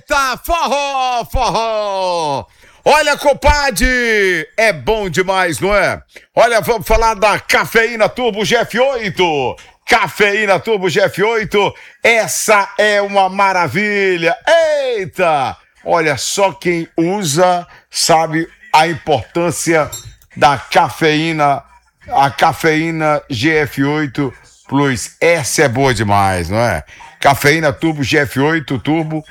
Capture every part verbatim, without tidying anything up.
Eita, forró, forró! Olha, compadre, é bom demais, não é? Olha, vamos falar da Cafeína Turbo G F oito. Cafeína Turbo G F oito, essa é uma maravilha. Eita! Olha, só quem usa sabe a importância da cafeína, a cafeína G F oito Plus. Essa é boa demais, não é? Cafeína Turbo G F oito Turbo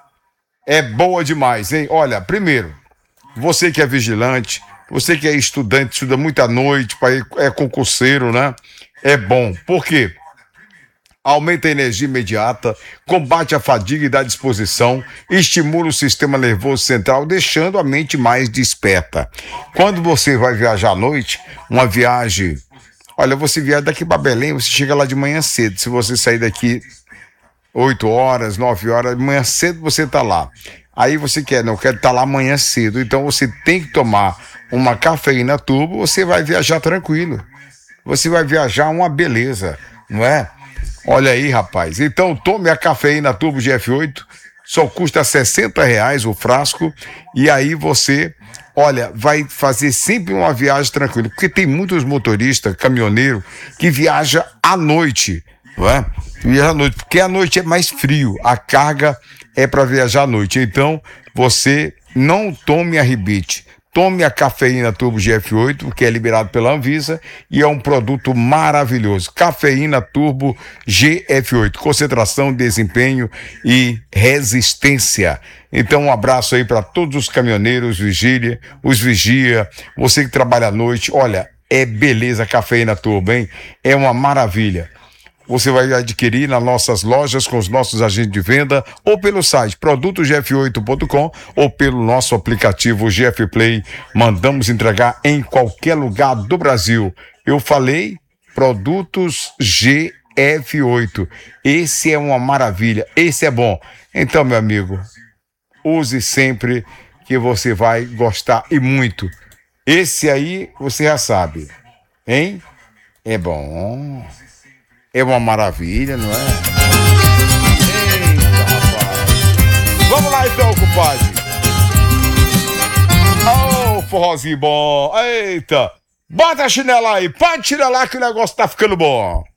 é boa demais, hein? Olha, primeiro, você que é vigilante, você que é estudante, estuda muita noite, é concurseiro, né? É bom. Por quê? Aumenta a energia imediata, combate a fadiga e dá disposição, estimula o sistema nervoso central, deixando a mente mais desperta. Quando você vai viajar à noite, uma viagem... Olha, você viaja daqui para Belém, você chega lá de manhã cedo. Se você sair daqui oito horas, nove horas, de manhã cedo você tá lá. Aí você quer, não, quer estar lá amanhã cedo. Então você tem que tomar uma cafeína turbo, você vai viajar tranquilo. Você vai viajar uma beleza, não é? Olha aí, rapaz. Então tome a cafeína turbo G F oito, só custa sessenta reais o frasco, e aí você, olha, vai fazer sempre uma viagem tranquila, porque tem muitos motoristas, caminhoneiros, que viajam à noite, não é? Viaja à noite, porque à noite é mais frio, a carga é para viajar à noite. Então, você não tome a ribite, tome a cafeína Turbo G F oito, que é liberado pela Anvisa e é um produto maravilhoso. Cafeína Turbo G F oito, concentração, desempenho e resistência. Então, um abraço aí para todos os caminhoneiros, vigília, os vigia, você que trabalha à noite. Olha, é beleza a cafeína Turbo, hein? É uma maravilha. Você vai adquirir nas nossas lojas com os nossos agentes de venda ou pelo site produto g f oito ponto com ou pelo nosso aplicativo G F Play. Mandamos entregar em qualquer lugar do Brasil. Eu falei produtos G F oito. Esse é uma maravilha, esse é bom. Então, meu amigo, use sempre que você vai gostar e muito. Esse aí você já sabe, hein? É bom. É uma maravilha, não é? Eita, rapaz. Vamos lá então, compadre. Ô, oh, forrozinho bom. Eita. Bota a chinela aí. Pode chinelar que o negócio tá ficando bom.